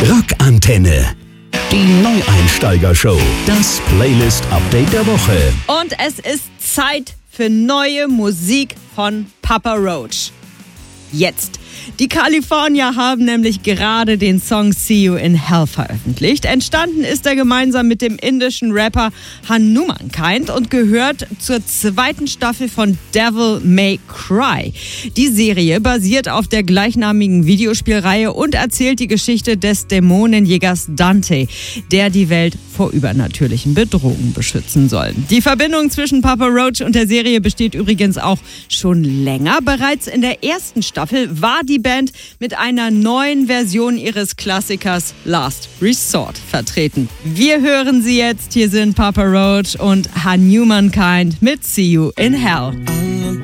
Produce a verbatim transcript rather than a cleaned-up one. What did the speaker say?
Rockantenne. Die Neueinsteiger-Show. Das Playlist-Update der Woche. Und es ist Zeit für neue Musik von Papa Roach. Jetzt. Die Californier haben nämlich gerade den Song See You in Hell veröffentlicht. Entstanden ist er gemeinsam mit dem indischen Rapper Hanumankind und gehört zur zweiten Staffel von Devil May Cry. Die Serie basiert auf der gleichnamigen Videospielreihe und erzählt die Geschichte des Dämonenjägers Dante, der die Welt vor übernatürlichen Bedrohungen beschützen soll. Die Verbindung zwischen Papa Roach und der Serie besteht übrigens auch schon länger. Bereits in der ersten Staffel war die Band mit einer neuen Version ihres Klassikers Last Resort vertreten. Wir hören sie jetzt. Hier sind Papa Roach und Hanumankind mit See You in Hell.